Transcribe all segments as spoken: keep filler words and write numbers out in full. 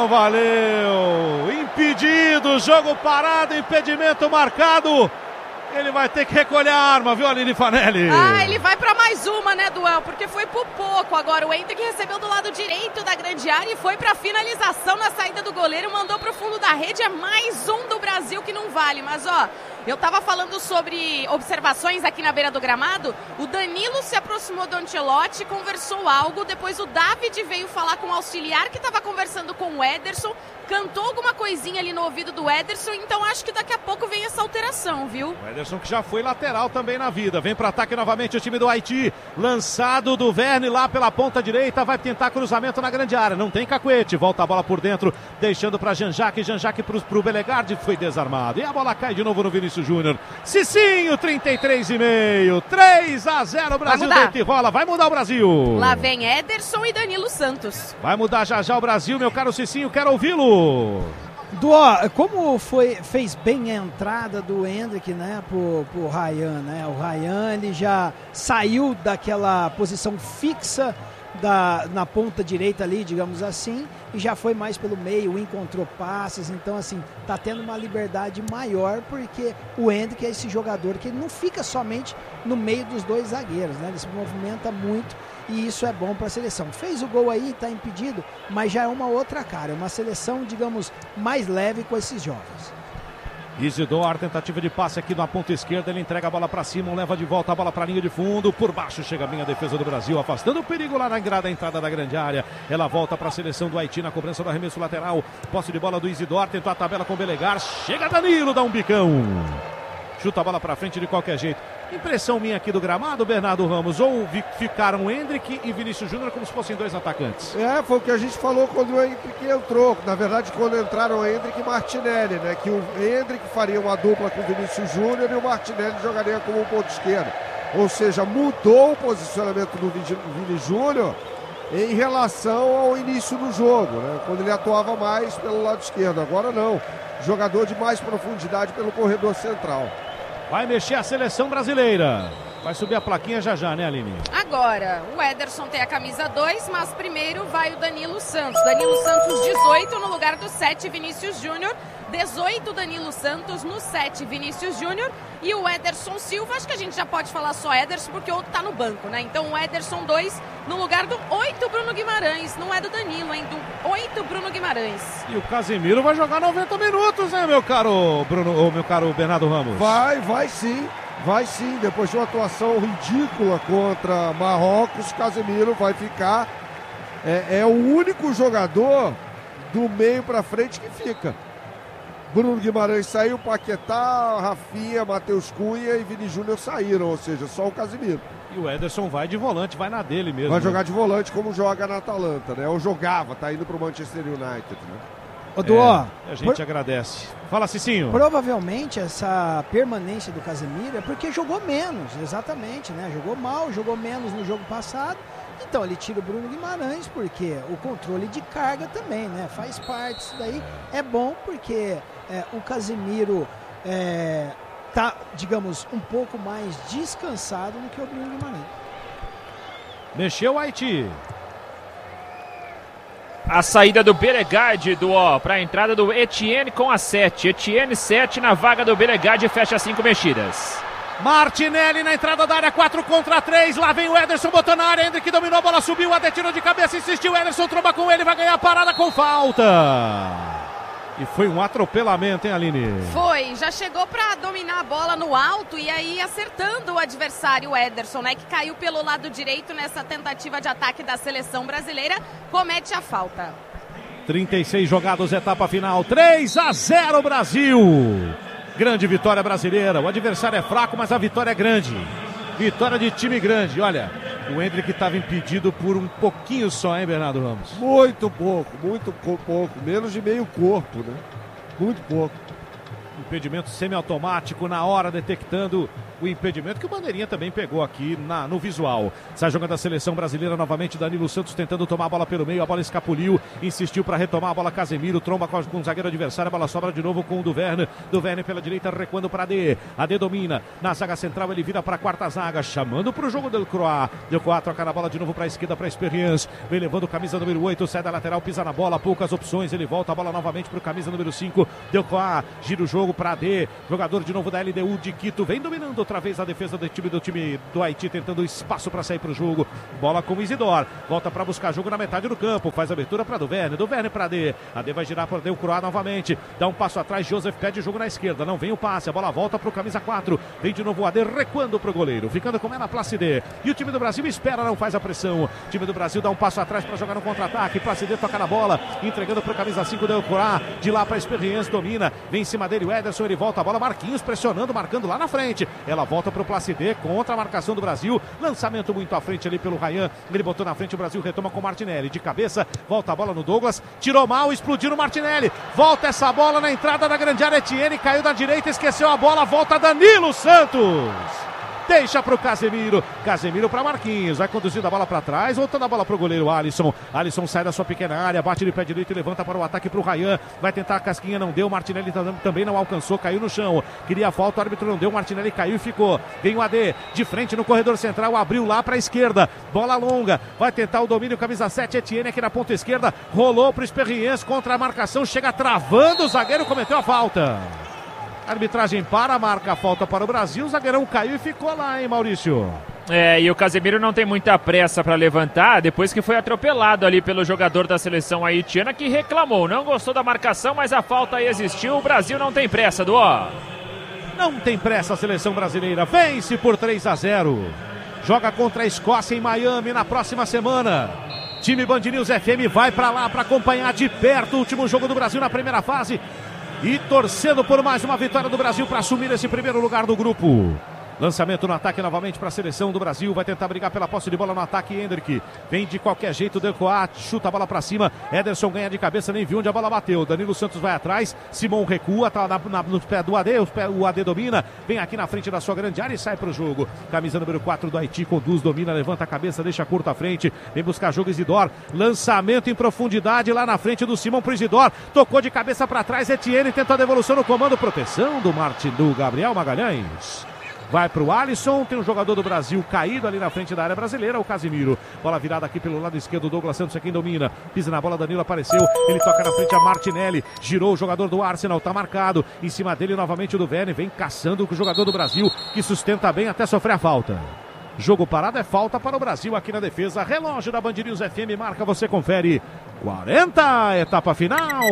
não valeu. Impedido, jogo parado, impedimento marcado. Ele vai ter que recolher a arma, viu, Aline Fanelli? Ah, ele vai pra mais uma, né, Duel? Porque foi por pouco. Agora o Hendrick recebeu do lado direito da grande área e foi pra finalização na saída do goleiro. Mandou pro fundo da rede. É mais um do Brasil que não vale. Mas, ó, eu tava falando sobre observações aqui na beira do gramado. O Danilo se aproximou do Ancelotti, conversou algo. Depois o David veio falar com o auxiliar que tava conversando com o Ederson. Cantou alguma coisinha ali no ouvido do Ederson. Então acho que daqui a pouco vem essa alteração, viu? O Ederson que já foi lateral também na vida. Vem para ataque novamente o time do Haiti. Lançado do Verne lá pela ponta direita. Vai tentar cruzamento na grande área. Não tem cacuete. Volta a bola por dentro. Deixando para Jean-Jacques. Jean-Jacques para o Belegarde. Foi desarmado. E a bola cai de novo no Vinícius Júnior. Cicinho, trinta e três e meio. três a zero Brasil. Deita e rola. Vai mudar o Brasil. Lá vem Ederson e Danilo Santos. Vai mudar já já o Brasil, meu caro Cicinho. Quero ouvi-lo. Duó, como foi, fez bem a entrada do Hendrick, né, pro, pro Ryan, né? O Ryan, ele já saiu daquela posição fixa da, na ponta direita ali, digamos assim, e já foi mais pelo meio, encontrou passes, então assim, tá tendo uma liberdade maior, porque o Hendrick é esse jogador que ele não fica somente no meio dos dois zagueiros, né? Ele se movimenta muito e isso é bom para a seleção. Fez o gol aí, está impedido, mas já é uma outra cara, uma seleção, digamos, mais leve com esses jovens. Isidore, tentativa de passe aqui na ponta esquerda, ele entrega a bola para cima, leva de volta a bola para a linha de fundo, por baixo chega bem a defesa do Brasil, afastando o perigo lá na grada, a entrada da grande área, ela volta para a seleção do Haiti na cobrança do arremesso lateral, posse de bola do Isidore, tentou a tabela com o Belegar, chega Danilo, dá um bicão, chuta a bola para frente de qualquer jeito. Impressão minha aqui do gramado, Bernardo Ramos, ou vi, ficaram Hendrick e Vinícius Júnior como se fossem dois atacantes? É, foi o que a gente falou quando o Hendrick entrou. Na verdade, quando entraram o Hendrick e Martinelli, né? Que o Hendrick faria uma dupla com o Vinícius Júnior e o Martinelli jogaria como um ponto esquerdo. Ou seja, mudou o posicionamento do Vini Júnior em relação ao início do jogo, né? Quando ele atuava mais pelo lado esquerdo. Agora não. Jogador de mais profundidade pelo corredor central. Vai mexer a seleção brasileira. Vai subir a plaquinha já já, né, Aline? Agora, o Ederson tem a camisa dois, mas primeiro vai o Danilo Santos. Danilo Santos, dezoito, no lugar do sete, Vinícius Júnior. dezoito, Danilo Santos, no sete, Vinícius Júnior. E o Ederson Silva, acho que a gente já pode falar só Ederson, porque o outro tá no banco, né? Então o Ederson dois, no lugar do oito, Bruno Guimarães. Não é do Danilo, hein? Do oito, Bruno Guimarães. E o Casemiro vai jogar noventa minutos, né, meu caro Bruno, ou meu caro Bernardo Ramos? Vai, vai sim. Vai sim, depois de uma atuação ridícula contra Marrocos, Casemiro vai ficar. É, é o único jogador do meio para frente que fica. Bruno Guimarães saiu, Paquetá, Rafinha, Matheus Cunha e Vini Júnior saíram, ou seja, só o Casemiro. E o Ederson vai de volante, vai na dele mesmo. Vai né? jogar de volante como joga na Atalanta, né? Ou jogava, tá indo pro Manchester United, né? Ô, Duó, é, a gente por... agradece. Fala, Cicinho. Provavelmente essa permanência do Casemiro é porque jogou menos, exatamente, né? Jogou mal, jogou menos no jogo passado. Então ele tira o Bruno Guimarães porque o controle de carga também, né? Faz parte disso daí. É bom porque é, o Casemiro é, tá, digamos, um pouco mais descansado do que o Bruno Guimarães. Mexeu o Haiti. A saída do Belegarde, do ó, para a entrada do Etienne com a sete. Etienne sete na vaga do Belegarde, fecha cinco mexidas. Martinelli na entrada da área, quatro contra três. Lá vem o Ederson, botou na área. Hendrick dominou, a bola subiu, Ade tirou de cabeça, insistiu. Ederson tromba com ele, vai ganhar a parada com falta. E foi um atropelamento, hein, Aline? Foi, já chegou pra dominar a bola no alto e aí acertando o adversário, o Ederson, né? Que caiu pelo lado direito nessa tentativa de ataque da seleção brasileira, comete a falta. trinta e seis jogados, etapa final, três a zero Brasil. Grande vitória brasileira, o adversário é fraco, mas a vitória é grande. Vitória de time grande, olha, o Hendrick estava impedido por um pouquinho só, hein, Bernardo Ramos? Muito pouco, muito pouco, menos de meio corpo, né? Muito pouco. Impedimento semiautomático na hora, detectando o impedimento que o Bandeirinha também pegou aqui na, no visual. Sai jogando a seleção brasileira novamente, Danilo Santos tentando tomar a bola pelo meio, a bola escapuliu, insistiu para retomar a bola Casemiro, tromba com, com o zagueiro adversário, a bola sobra de novo com o Duverne, Duverne pela direita recuando para D, a D domina, na zaga central ele vira para a quarta zaga, chamando para o jogo do Croá, Delcroix troca na bola de novo para a esquerda, para a Experience, vem levando camisa número oito, sai da lateral, pisa na bola, poucas opções, ele volta a bola novamente para o camisa número cinco, Delcroix, gira o jogo para D, jogador de novo da L D U de Quito, vem dominando outra vez a defesa do time do time do Haiti, tentando espaço para sair para o jogo, bola com o Isidore, volta para buscar jogo na metade do campo, faz abertura para Duverne, Duverne para D, a D vai girar para Delcroix novamente, dá um passo atrás, Joseph pede jogo na esquerda, não vem o passe, a bola volta para o camisa quatro, vem de novo o A D recuando para o goleiro, ficando com ela Placide, e o time do Brasil espera, não faz a pressão, o time do Brasil dá um passo atrás para jogar no contra-ataque, Placide toca na bola, entregando para o camisa cinco, Delcroix, de lá para a Experience, domina, vem em cima dele o Ederson, ele volta a bola, Marquinhos pressionando, marcando lá na frente, ela volta para o Placide, contra a marcação do Brasil, lançamento muito à frente ali pelo Ryan, ele botou na frente, o Brasil retoma com o Martinelli, de cabeça, volta a bola no Douglas, tirou mal, explodiu no Martinelli, volta essa bola na entrada da grande área, Etienne caiu da direita, esqueceu a bola, volta Danilo Santos, deixa para o Casemiro, Casemiro para Marquinhos, vai conduzindo a bola para trás, voltando a bola para o goleiro Alisson, Alisson sai da sua pequena área, bate de pé direito e levanta para o ataque para o Ryan, vai tentar a casquinha, não deu, Martinelli também não alcançou, caiu no chão, queria a falta, o árbitro não deu, Martinelli caiu e ficou, vem o A D, de frente no corredor central, abriu lá para a esquerda, bola longa, vai tentar o domínio, camisa sete, Etienne aqui na ponta esquerda, rolou para o Experience, contra a marcação, chega travando, o zagueiro cometeu a falta. Arbitragem para, marca a falta para o Brasil, o zagueirão caiu e ficou lá, hein, Maurício? É, e o Casemiro não tem muita pressa para levantar, depois que foi atropelado ali pelo jogador da seleção haitiana, que reclamou, não gostou da marcação, mas a falta existiu, o Brasil não tem pressa, Duó. Não tem pressa a seleção brasileira, vence por três a zero, joga contra a Escócia em Miami na próxima semana. Time Band News F M vai para lá para acompanhar de perto o último jogo do Brasil na primeira fase e torcendo por mais uma vitória do Brasil para assumir esse primeiro lugar do grupo. Lançamento no ataque novamente para a seleção do Brasil. Vai tentar brigar pela posse de bola no ataque. Hendrick vem de qualquer jeito. Delcroix chuta a bola para cima. Ederson ganha de cabeça, nem viu onde a bola bateu. Danilo Santos vai atrás. Simon recua, tá na, na, no pé do A D. O A D domina. Vem aqui na frente da sua grande área e sai para o jogo. Camisa número quatro do Haiti conduz, domina, levanta a cabeça, deixa curto à frente. Vem buscar jogo Isidore. Lançamento em profundidade lá na frente do Simon pro Isidore. Tocou de cabeça para trás. Etienne tenta a devolução no comando. Proteção do Martin, do Gabriel Magalhães. Vai para o Alisson, tem um jogador do Brasil caído ali na frente da área brasileira, o Casemiro. Bola virada aqui pelo lado esquerdo, o Douglas Santos é quem domina. Pisa na bola, Danilo apareceu, ele toca na frente a Martinelli. Girou o jogador do Arsenal, tá marcado. Em cima dele novamente o Duverne, vem caçando com o jogador do Brasil, que sustenta bem até sofrer a falta. Jogo parado é falta para o Brasil aqui na defesa. Relógio da Band News F M marca, você confere. quarenta, etapa final.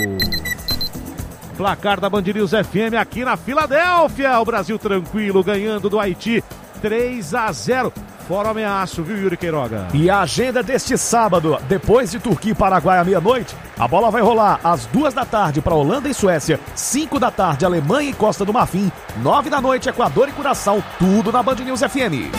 Placar da Band News F M aqui na Filadélfia. O Brasil tranquilo, ganhando do Haiti três a zero. Fora o ameaço, viu, Yuri Queiroga? E a agenda deste sábado, depois de Turquia e Paraguai à meia-noite, a bola vai rolar às duas da tarde para Holanda e Suécia, cinco da tarde Alemanha e Costa do Marfim, nove da noite Equador e Curaçao, tudo na Band News F M.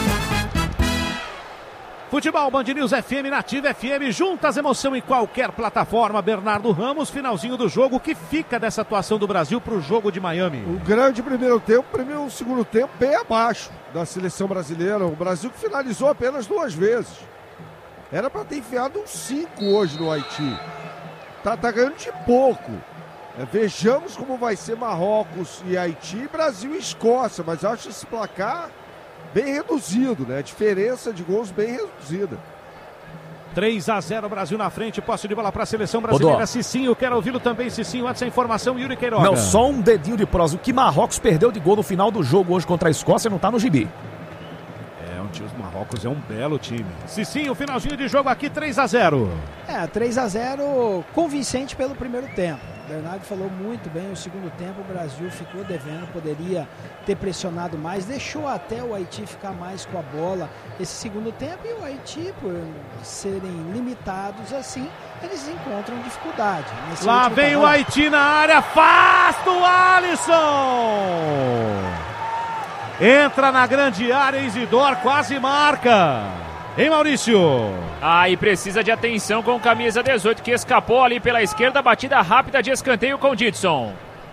Futebol, Band News F M, Nativa F M, juntas, emoção em qualquer plataforma. Bernardo Ramos, finalzinho do jogo, o que fica dessa atuação do Brasil para o jogo de Miami? O grande primeiro tempo, primeiro segundo tempo bem abaixo da seleção brasileira. O Brasil que finalizou apenas duas vezes. Era para ter enfiado uns cinco hoje no Haiti. Tá, tá ganhando de pouco. É, vejamos como vai ser Marrocos e Haiti, Brasil e Escócia, mas acho esse placar bem reduzido, né? A diferença de gols bem reduzida. três a zero, Brasil na frente, posse de bola para a seleção brasileira. Cicinho, quero ouvi-lo também, Cicinho, antes da informação, Yuri Queiroga. Não, só um dedinho de prosa. O que Marrocos perdeu de gol no final do jogo hoje contra a Escócia não tá no gibi. É, um time, o Marrocos é um belo time. Cicinho, finalzinho de jogo aqui, três a zero. É, três a zero convincente pelo primeiro tempo. O Bernardo falou muito bem, o segundo tempo o Brasil ficou devendo, poderia ter pressionado mais, deixou até o Haiti ficar mais com a bola esse segundo tempo, e o Haiti, por serem limitados assim, eles encontram dificuldade. Nesse Lá vem o Haiti na área, afasta o Alisson! Entra na grande área, Isidore quase marca. Hein, Maurício? Ah, e precisa de atenção com camisa dezoito, que escapou ali pela esquerda, batida rápida de escanteio com o Didson.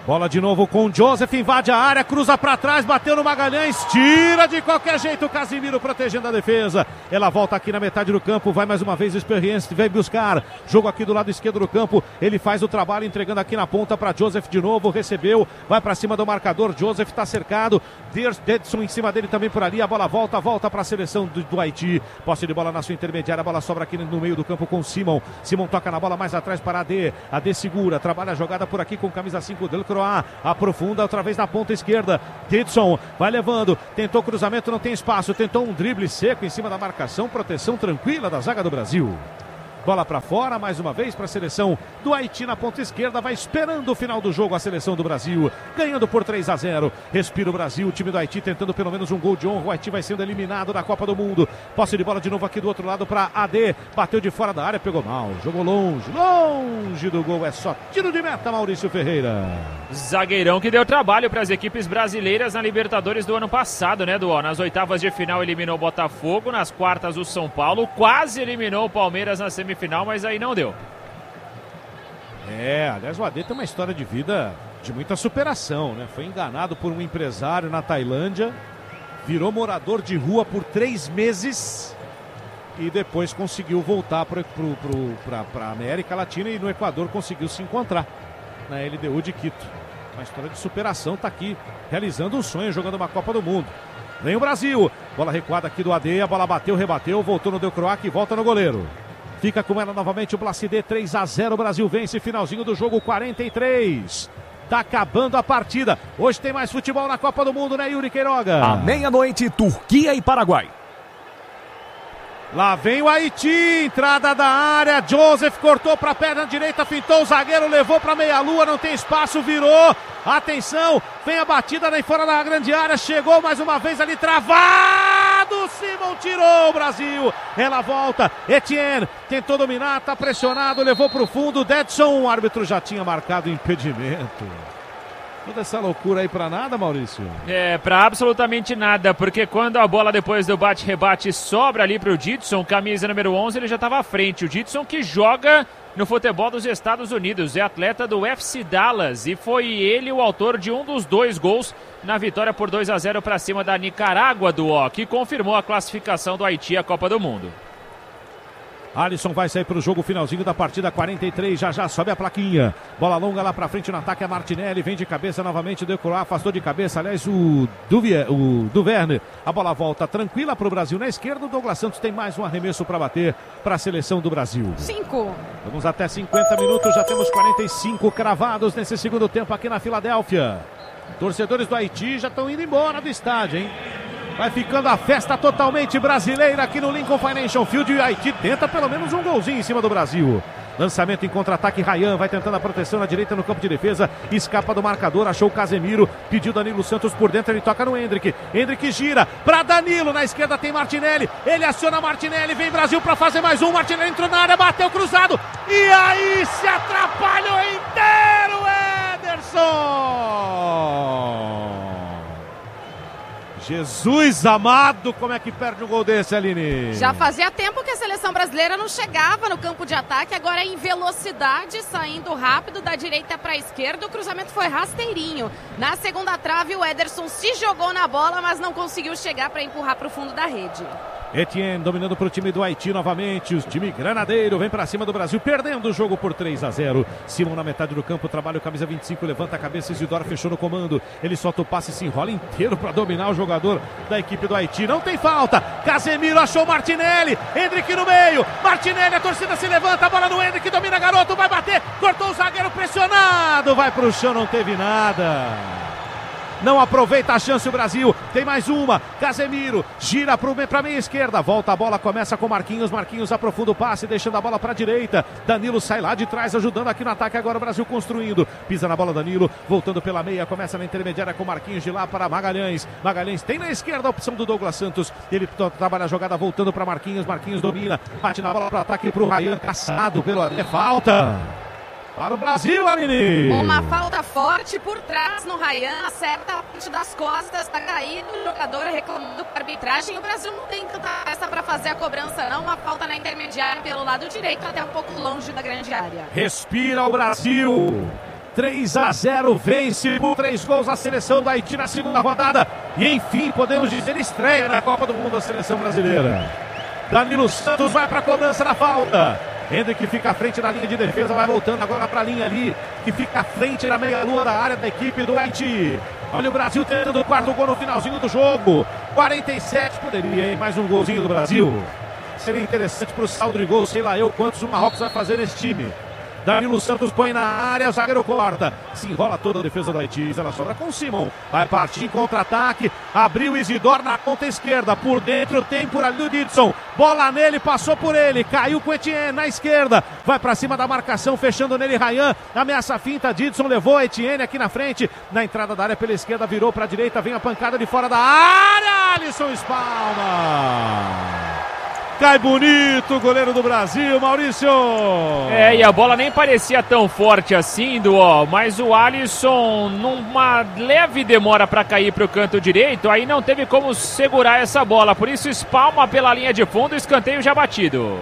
Bola de novo com o Joseph, invade a área, cruza para trás, bateu no Magalhães, tira de qualquer jeito o Casemiro protegendo a defesa. Ela volta aqui na metade do campo, vai mais uma vez o Experience, vem buscar. Jogo aqui do lado esquerdo do campo, ele faz o trabalho entregando aqui na ponta para Joseph de novo, recebeu, vai para cima do marcador, Joseph está cercado, Dedson em cima dele também por ali, a bola volta, volta para a seleção do, do Haiti. Posse de bola na sua intermediária, a bola sobra aqui no meio do campo com o Simon. Simon toca na bola mais atrás para a D, a D segura, trabalha a jogada por aqui com camisa cinco dele. Croá, aprofunda outra vez na ponta esquerda. Dedson vai levando, tentou cruzamento, não tem espaço, tentou um drible seco em cima da marcação, proteção tranquila da zaga do Brasil. Bola para fora, mais uma vez para a seleção do Haiti na ponta esquerda, vai esperando o final do jogo a seleção do Brasil, ganhando por três a zero. Respira o Brasil, o time do Haiti tentando pelo menos um gol de honra, o Haiti vai sendo eliminado da Copa do Mundo. Posse de bola de novo aqui do outro lado para A D, bateu de fora da área, pegou mal, jogou longe, longe do gol, é só tiro de meta, Maurício Ferreira. Zagueirão que deu trabalho para as equipes brasileiras na Libertadores do ano passado, né, Duó? Nas oitavas de final eliminou o Botafogo, nas quartas o São Paulo, quase eliminou o Palmeiras na semifinal. Final, mas aí não deu. É, aliás, o A D tem uma história de vida de muita superação, né? Foi enganado por um empresário na Tailândia, virou morador de rua por três meses e depois conseguiu voltar para a América Latina e no Equador conseguiu se encontrar na L D U de Quito. Uma história de superação, tá aqui realizando um sonho, jogando uma Copa do Mundo. Vem o Brasil, bola recuada aqui do A D, a bola bateu, rebateu, voltou no Delcroac e volta no goleiro. Fica com ela novamente o Blacide, três a zero, o Brasil vence, finalzinho do jogo, quarenta e três. Tá acabando a partida. Hoje tem mais futebol na Copa do Mundo, né, Yuri Queiroga? À meia-noite, Turquia e Paraguai. Lá vem o Haiti, entrada da área, Joseph cortou para a perna direita, fintou o zagueiro, levou para meia-lua, não tem espaço, virou, atenção, vem a batida daí fora da grande área, chegou mais uma vez ali, travado, Simon tirou o Brasil, ela volta, Etienne tentou dominar, tá pressionado, levou para o fundo, Dedson, o árbitro já tinha marcado impedimento. Toda essa loucura aí pra nada, Maurício? É, pra absolutamente nada, porque quando a bola depois do bate-rebate sobra ali pro Didson, camisa número onze, ele já tava à frente. O Didson que joga no futebol dos Estados Unidos, é atleta do U F C Dallas e foi ele o autor de um dos dois gols na vitória por dois a zero pra cima da Nicarágua do O, que confirmou a classificação do Haiti à Copa do Mundo. Alisson vai sair para o jogo, finalzinho da partida, quarenta e três, já já sobe a plaquinha. Bola longa lá para frente no ataque, a Martinelli vem de cabeça novamente, Delcroix afastou de cabeça, aliás o, Duvier, o Duverne. A bola volta tranquila para o Brasil na esquerda, o Douglas Santos tem mais um arremesso para bater para a seleção do Brasil. Cinco. Vamos até cinquenta minutos, já temos quarenta e cinco cravados nesse segundo tempo aqui na Filadélfia. Torcedores do Haiti já estão indo embora do estádio, hein? Vai ficando a festa totalmente brasileira aqui no Lincoln Financial Field e o Haiti tenta pelo menos um golzinho em cima do Brasil. Lançamento em contra-ataque, Ryan vai tentando a proteção na direita no campo de defesa, escapa do marcador, achou o Casemiro, pediu Danilo Santos por dentro, ele toca no Hendrick, Hendrick gira para Danilo, na esquerda tem Martinelli, ele aciona Martinelli, vem Brasil para fazer mais um, Martinelli entrou na área, bateu cruzado, e aí se atrapalhou inteiro, Ederson! Jesus amado, como é que perde um gol desse, Aline? Já fazia tempo que a seleção brasileira não chegava no campo de ataque, agora em velocidade, saindo rápido da direita para a esquerda, o cruzamento foi rasteirinho. Na segunda trave, o Ederson se jogou na bola, mas não conseguiu chegar para empurrar para o fundo da rede. Etienne dominando para o time do Haiti novamente, o time granadeiro vem para cima do Brasil, perdendo o jogo por três a zero. Simon na metade do campo, trabalha o camisa vinte e cinco, levanta a cabeça, Isidoro fechou no comando, ele solta o passe e se enrola inteiro para dominar o jogador da equipe do Haiti, não tem falta, Casemiro achou Martinelli, Hendrick no meio, Martinelli, a torcida se levanta, a bola no Hendrick, domina garoto, vai bater, cortou o zagueiro pressionado, vai para o chão, não teve nada. Não aproveita a chance o Brasil, tem mais uma, Casemiro, gira para a meia esquerda, volta a bola, começa com Marquinhos, Marquinhos aprofunda o passe, deixando a bola para a direita, Danilo sai lá de trás, ajudando aqui no ataque, agora o Brasil construindo, pisa na bola Danilo, voltando pela meia, começa na intermediária com Marquinhos, de lá para Magalhães, Magalhães tem na esquerda a opção do Douglas Santos, ele trabalha a jogada voltando para Marquinhos, Marquinhos domina, bate na bola para o ataque para o Ryan, caçado pelo é falta. Para o Brasil, Aline! Uma falta forte por trás no Ryan, acerta a parte das costas, tá caído, o jogador reclamando com a arbitragem. O Brasil não tem tanta peça para fazer a cobrança não, uma falta na intermediária pelo lado direito, até um pouco longe da grande área. Respira o Brasil! três a zero, vence por três gols a seleção do Haiti na segunda rodada. E enfim, podemos dizer, estreia na Copa do Mundo da seleção brasileira. Danilo Santos vai para a cobrança da falta. Hendrick fica à frente da linha de defesa, vai voltando agora para a linha ali, que fica à frente da meia-lua da área da equipe do Haiti. Olha o Brasil tentando o quarto gol no finalzinho do jogo. quarenta e sete, poderia, hein? Mais um golzinho do Brasil. Seria interessante para o saldo de gols, sei lá eu quantos o Marrocos vai fazer nesse time. Danilo Santos põe na área, o zagueiro corta. Se enrola toda a defesa do Haiti, ela sobra com o Simon. Vai partir em contra-ataque, abriu Isidoro na ponta esquerda. Por dentro tem por ali o Didson. Bola nele, passou por ele, caiu com o Etienne na esquerda. Vai pra cima da marcação, fechando nele Ryan. Ameaça a finta, Didson levou Etienne aqui na frente. Na entrada da área pela esquerda, virou pra direita, vem a pancada de fora da área. Alisson espalma. Cai bonito o goleiro do Brasil, Maurício. É, e a bola nem parecia tão forte assim, Duó, mas o Alisson, numa leve demora para cair para o canto direito, aí não teve como segurar essa bola, por isso espalma pela linha de fundo, escanteio já batido.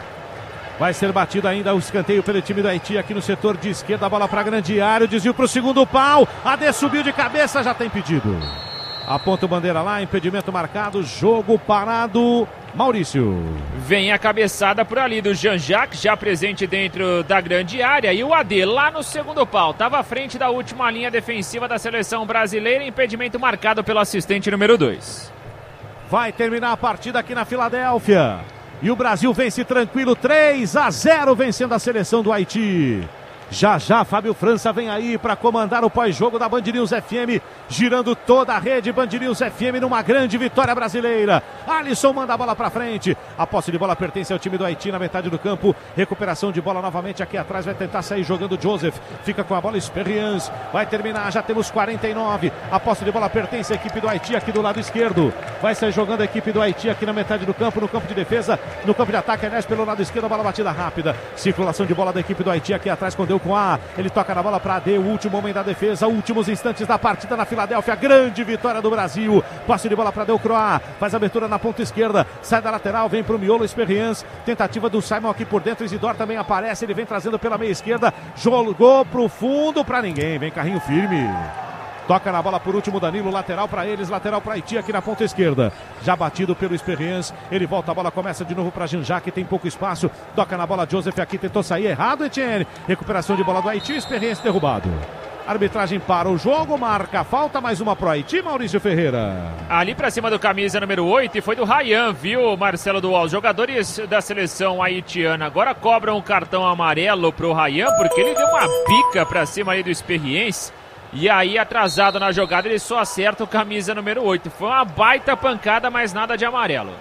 Vai ser batido ainda o escanteio pelo time do Haiti aqui no setor de esquerda, a bola para grande área, o desvio para o segundo pau, a D subiu de cabeça, já tem pedido. Aponta o bandeira lá, impedimento marcado, jogo parado. Maurício. Vem a cabeçada por ali do Jean-Jacques, já presente dentro da grande área. E o A D lá no segundo pau. Estava à frente da última linha defensiva da seleção brasileira. Impedimento marcado pelo assistente número dois. Vai terminar a partida aqui na Filadélfia. E o Brasil vence tranquilo, três a zero, vencendo a seleção do Haiti. Já já Fábio França vem aí para comandar o pós-jogo da Band News F M, girando toda a rede Band News F M numa grande vitória brasileira. Alisson manda a bola para frente, a posse de bola pertence ao time do Haiti na metade do campo, recuperação de bola novamente aqui atrás, vai tentar sair jogando Joseph, fica com a bola Experience, vai terminar, já temos quarenta e nove, a posse de bola pertence à equipe do Haiti aqui do lado esquerdo, vai sair jogando a equipe do Haiti aqui na metade do campo, no campo de defesa, no campo de ataque, aliás pelo lado esquerdo, a bola batida rápida, circulação de bola da equipe do Haiti aqui atrás, quando deu com A, ele toca na bola para A D, o último homem da defesa, últimos instantes da partida na Filadélfia, grande vitória do Brasil, passe de bola para Delcroix, faz abertura na ponta esquerda, sai da lateral, vem para o miolo, Experience, tentativa do Simon aqui por dentro, Isidoro também aparece, ele vem trazendo pela meia esquerda, jogou pro fundo para ninguém, vem carrinho firme. Toca na bola por último Danilo, lateral para eles, lateral para Haiti aqui na ponta esquerda. Já batido pelo Experience, ele volta a bola, começa de novo para Jean-Jacques, tem pouco espaço. Toca na bola Joseph aqui, tentou sair errado, Etienne. Recuperação de bola do Haiti, Experience derrubado. Arbitragem para o jogo, marca falta, mais uma pro Haiti, Maurício Ferreira. Ali pra cima do camisa número oito e foi do Ryan, viu, Marcelo Dual? Os jogadores da seleção haitiana agora cobram o cartão amarelo pro Ryan, porque ele deu uma bica pra cima ali do Experience. E aí, atrasado na jogada, ele só acerta o camisa número oito. Foi uma baita pancada, mas nada de amarelo.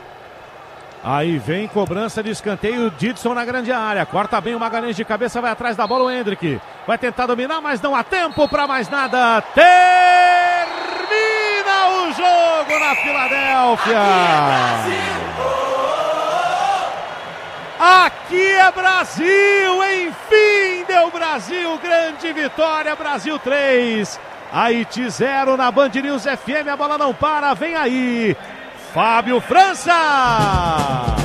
Aí vem cobrança de escanteio, Didson na grande área. Corta bem o Magalhães de cabeça, vai atrás da bola o Hendrick. Vai tentar dominar, mas não há tempo para mais nada. Termina o jogo na Filadélfia. Aqui é Brasil, enfim deu Brasil, grande vitória, Brasil três, Haiti zero na Band News F M, a bola não para, vem aí, Fábio França!